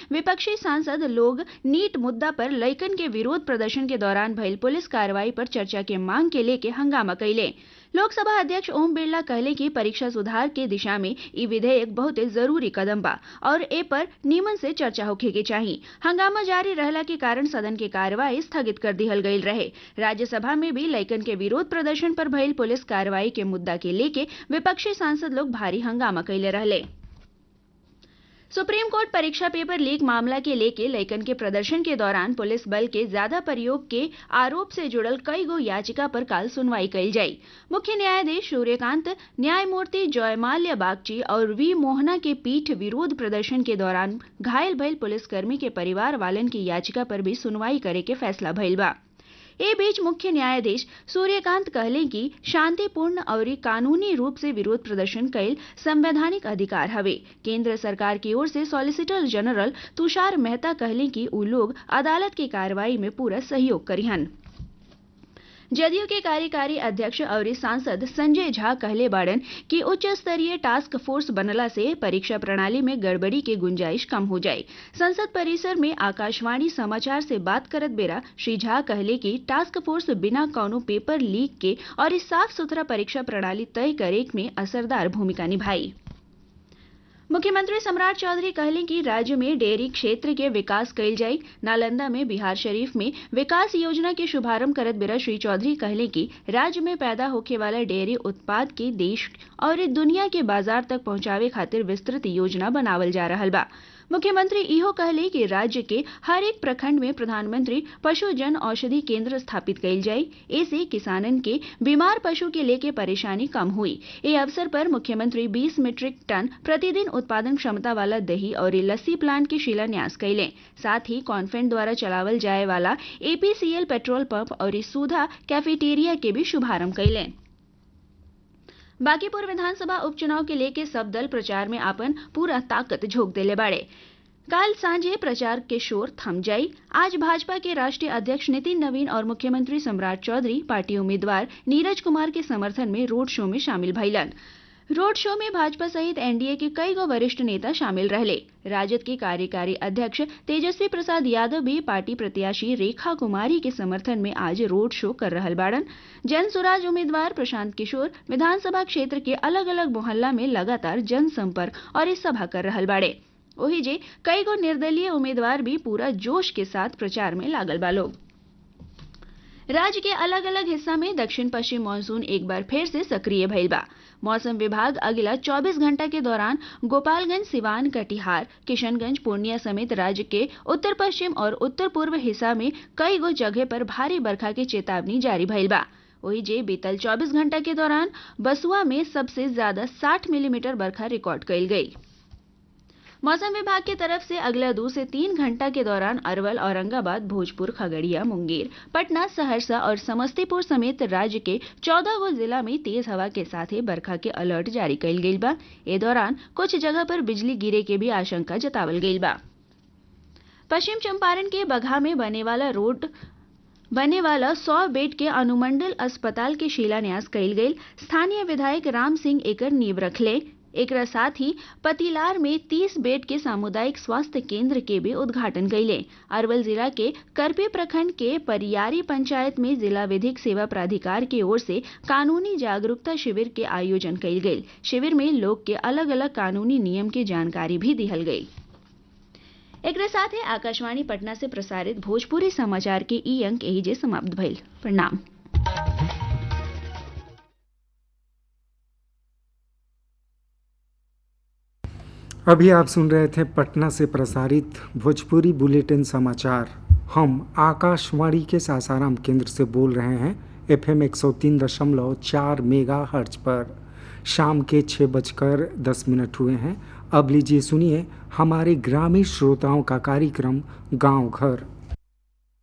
विपक्षी सांसद लोग नीट मुद्दा पर लइकन के विरोध प्रदर्शन के दौरान भइल पुलिस कार्रवाई पर चर्चा के मांग के लेके हंगामा कैले। लोकसभा अध्यक्ष ओम बिरला कहले कि परीक्षा सुधार के दिशा में ई विधेयक बहुत जरूरी कदम बा और ए पर नीमन से चर्चा होखे के चाहिए। हंगामा जारी रहला के कारण सदन के कार्यवाही स्थगित कर दिहल गईल रहे। राज्यसभा में भी लइकन के विरोध प्रदर्शन पर भइल पुलिस कार्रवाई के मुद्दा के लेके विपक्षी सांसद लोग भारी हंगामा कैले रहले। सुप्रीम कोर्ट परीक्षा पेपर लीक मामला के लेके लइकन के प्रदर्शन के दौरान पुलिस बल के ज्यादा प्रयोग के आरोप से जुड़ल कई गो याचिका पर काल सुनवाई कईल जाई। मुख्य न्यायाधीश सूर्यकांत, न्यायमूर्ति जयमाल्या बागची और वी मोहना के पीठ विरोध प्रदर्शन के दौरान घायल भइल पुलिसकर्मी के परिवार वालन की याचिका पर भी सुनवाई करे के फैसला भइल बा। ए बीच मुख्य न्यायाधीश सूर्यकांत कहले कि शांतिपूर्ण और कानूनी रूप से विरोध प्रदर्शन कैल संवैधानिक अधिकार हवे। केंद्र सरकार की ओर से सॉलिसिटर जनरल तुषार मेहता कहले कि उ लोग अदालत की कार्रवाई में पूरा सहयोग करिहन। जदयू के कार्यकारी अध्यक्ष और सांसद संजय झा कहले बाड़न कि उच्च स्तरीय टास्क फोर्स बनला से परीक्षा प्रणाली में गड़बड़ी के गुंजाइश कम हो जाए। संसद परिसर में आकाशवाणी समाचार से बात करत बेरा श्री झा कहले कि टास्क फोर्स बिना कौनो पेपर लीक के और साफ सुथरा परीक्षा प्रणाली तय करे में असरदार भूमिका निभाई। मुख्यमंत्री सम्राट चौधरी कहले कि राज्य में डेयरी क्षेत्र के विकास कईल जाई। नालंदा में बिहार शरीफ में विकास योजना के शुभारंभ करत बेरा श्री चौधरी कहले कि राज्य में पैदा होखे वाला डेयरी उत्पाद के देश और दुनिया के बाजार तक पहुंचावे खातिर विस्तृत योजना बनावल जा रहल बा। मुख्यमंत्री इहो कहले कि राज्य के हर एक प्रखंड में प्रधानमंत्री पशु जन औषधि केंद्र स्थापित कईल जाई। ऐसे किसानन के बीमार पशु के लेके परेशानी कम हुई। ए अवसर पर मुख्यमंत्री 20 मीट्रिक टन प्रतिदिन उत्पादन क्षमता वाला दही और लस्सी प्लांट के शिलान्यास कैले। साथ ही कॉन्फेंट द्वारा चलावल जाए वाला एपीसीएल पेट्रोल पंप और सुधा कैफेटेरिया के भी शुभारंभ कैले। बांकीपुर विधानसभा उपचुनाव के लेके सब दल प्रचार में अपन पूरा ताकत झोंक देले बाड़े। काल सांझे प्रचार के शोर थम जाई। आज भाजपा के राष्ट्रीय अध्यक्ष नितिन नवीन और मुख्यमंत्री सम्राट चौधरी पार्टी उम्मीदवार नीरज कुमार के समर्थन में रोड शो में शामिल भइलन। रोड शो में भाजपा सहित एनडीए के कई गो वरिष्ठ नेता शामिल रहले। राजद के कार्यकारी अध्यक्ष तेजस्वी प्रसाद यादव भी पार्टी प्रत्याशी रेखा कुमारी के समर्थन में आज रोड शो कर रहल बाड़न। जन सुराज उम्मीदवार प्रशांत किशोर विधानसभा क्षेत्र के अलग अलग मोहल्ला में लगातार जनसंपर्क और सभा कर रहल बाड़े। वही जे कई गो निर्दलीय उम्मीदवार भी पूरा जोश के साथ प्रचार में लागल बा लोग। राज्य के अलग अलग हिस्सा में दक्षिण पश्चिम मानसून एक बार फिर से सक्रिय भइल बा। मौसम विभाग अगला 24 घंटा के दौरान गोपालगंज, सिवान, कटिहार, किशनगंज, पूर्णिया समेत राज्य के उत्तर पश्चिम और उत्तर पूर्व हिस्सा में कई गो जगह पर भारी बरखा की चेतावनी जारी भइल बा। वही जे बीतल 24 घंटा के दौरान बसुआ में सबसे ज्यादा 60 मिलीमीटर बरखा रिकॉर्ड कईल गई। मौसम विभाग की तरफ से अगला 2 से 3 घंटा के दौरान अरवल, औरंगाबाद, भोजपुर, खगड़िया, मुंगेर, पटना, सहरसा और समस्तीपुर समेत राज्य के 14 गो जिला में तेज हवा के साथ ही बरखा के अलर्ट जारी कईल गईल बा। ए दौरान कुछ जगह पर बिजली गिरे के भी आशंका जतावल गईल बा। पश्चिम चंपारण के बगहा में बने वाला 100 बेड के अनुमंडल अस्पताल के शिलान्यास कईल गईल। स्थानीय विधायक राम सिंह एकर नींव रखले। एकरा साथ ही पतिलार में 30 बेड के सामुदायिक स्वास्थ्य केंद्र के भी उद्घाटन कैले। अरवल जिला के करपी प्रखंड के परियारी पंचायत में जिला विधिक सेवा प्राधिकार की ओर से कानूनी जागरूकता शिविर के आयोजन कैल गई। शिविर में लोग के अलग अलग कानूनी नियम की जानकारी भी दिहल गई। एकरा साथ ही आकाशवाणी पटना से प्रसारित भोजपुरी समाचार के ई अंक एहिजे समाप्त भइल। प्रणाम। अभी आप सुन रहे थे पटना से प्रसारित भोजपुरी बुलेटिन समाचार। हम आकाशवाणी के सासाराम केंद्र से बोल रहे हैं FM 103.4 मेगाहर्ट्ज पर। शाम के 6:10 हुए हैं। अब लीजिए सुनिए हमारे ग्रामीण श्रोताओं का कार्यक्रम गांव घर।